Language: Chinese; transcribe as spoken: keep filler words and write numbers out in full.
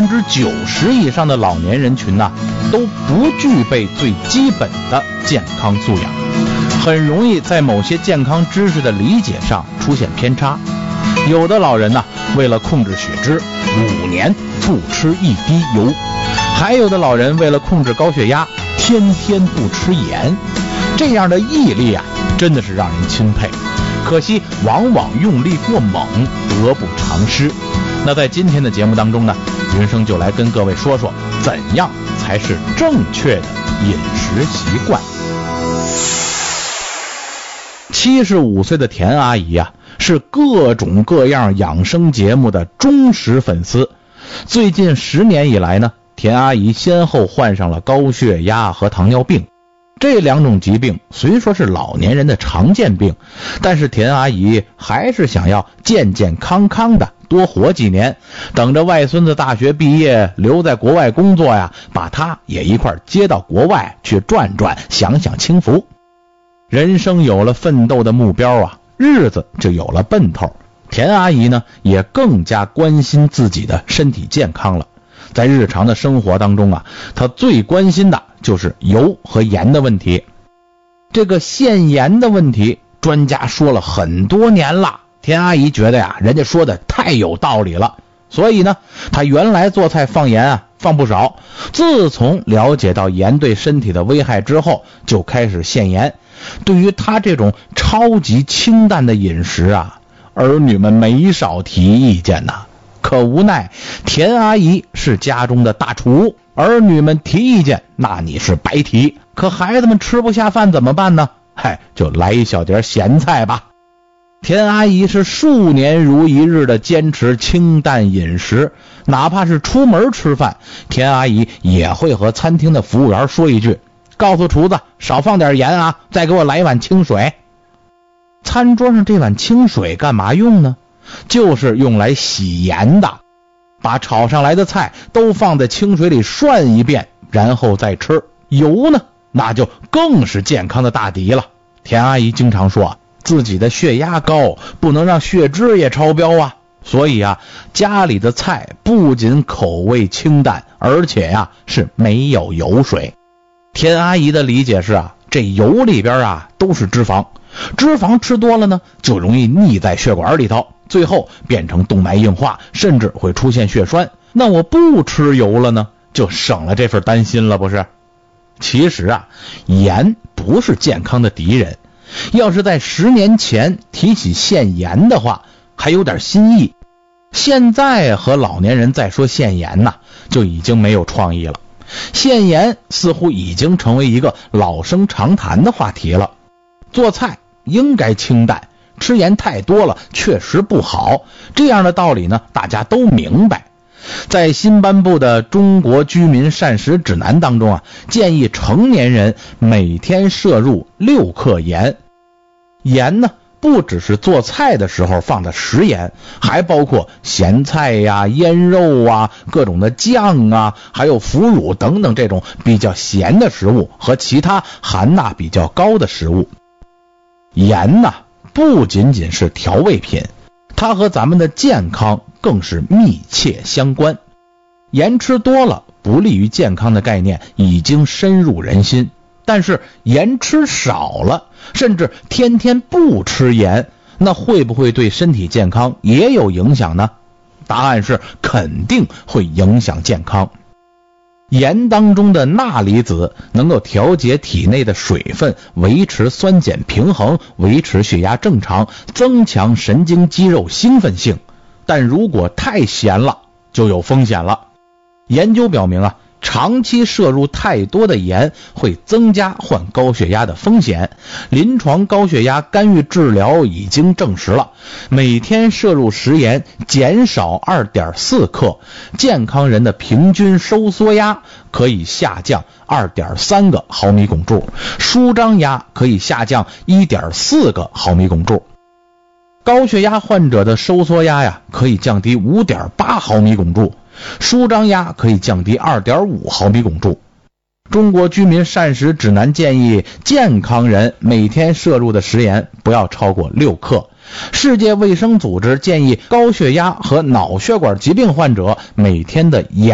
分之九十以上的老年人群呢、啊，都不具备最基本的健康素养，很容易在某些健康知识的理解上出现偏差。有的老人呢、啊，为了控制血脂，五年不吃一滴油；还有的老人为了控制高血压，天天不吃盐。这样的毅力啊，真的是让人钦佩。可惜往往用力过猛，得不偿失。那在今天的节目当中呢，云生就来跟各位说说，怎样才是正确的饮食习惯。七十五岁的田阿姨啊，是各种各样养生节目的忠实粉丝。最近十年以来呢，田阿姨先后患上了高血压和糖尿病。这两种疾病虽说是老年人的常见病，但是田阿姨还是想要健健康康的多活几年，等着外孙子大学毕业留在国外工作呀，把他也一块接到国外去转转，享享清福。人生有了奋斗的目标啊，日子就有了奔头。田阿姨呢，也更加关心自己的身体健康了。在日常的生活当中啊，她最关心的就是油和盐的问题。这个限盐的问题，专家说了很多年了，田阿姨觉得呀，人家说的太有道理了，所以呢，她原来做菜放盐啊，放不少。自从了解到盐对身体的危害之后，就开始限盐。对于她这种超级清淡的饮食啊，儿女们没少提意见呐。可无奈田阿姨是家中的大厨，儿女们提意见那你是白提，可孩子们吃不下饭怎么办呢？嗨，就来一小碟咸菜吧。田阿姨是数年如一日的坚持清淡饮食，哪怕是出门吃饭，田阿姨也会和餐厅的服务员说一句，告诉厨子少放点盐啊，再给我来一碗清水。餐桌上这碗清水干嘛用呢？就是用来洗盐的。把炒上来的菜都放在清水里涮一遍，然后再吃。油呢，那就更是健康的大敌了。田阿姨经常说，自己的血压高，不能让血脂也超标啊。所以啊，家里的菜不仅口味清淡，而且呀、啊、是没有油水。田阿姨的理解是啊，这油里边啊都是脂肪，脂肪吃多了呢，就容易腻在血管里头，最后变成动脉硬化，甚至会出现血栓。那我不吃油了呢，就省了这份担心了，不是？其实啊，盐不是健康的敌人。要是在十年前提起限盐的话，还有点新意。现在和老年人再说限盐呐、啊，就已经没有创意了。限盐似乎已经成为一个老生常谈的话题了。做菜应该清淡，吃盐太多了确实不好，这样的道理呢，大家都明白。在新颁布的中国居民膳食指南当中啊，建议成年人每天摄入六克盐。盐呢，不只是做菜的时候放的食盐，还包括咸菜呀、腌肉啊、各种的酱啊，还有腐乳等等这种比较咸的食物和其他含钠比较高的食物。盐呢，不仅仅是调味品，它和咱们的健康更是密切相关。盐吃多了不利于健康的概念已经深入人心，但是盐吃少了，甚至天天不吃盐，那会不会对身体健康也有影响呢？答案是肯定会影响健康。盐当中的钠离子能够调节体内的水分，维持酸碱平衡，维持血压正常，增强神经肌肉兴奋性。但如果太咸了，就有风险了。研究表明啊，长期摄入太多的盐会增加患高血压的风险。临床高血压干预治疗已经证实了，每天摄入食盐减少 二点四 克，健康人的平均收缩压可以下降 二点三 个毫米汞柱，舒张压可以下降 一点四 个毫米汞柱。高血压患者的收缩压呀，可以降低 五点八 毫米汞柱，舒张压可以降低 二点五 毫米汞柱。中国居民膳食指南建议健康人每天摄入的食盐不要超过六克。世界卫生组织建议高血压和脑血管疾病患者每天的盐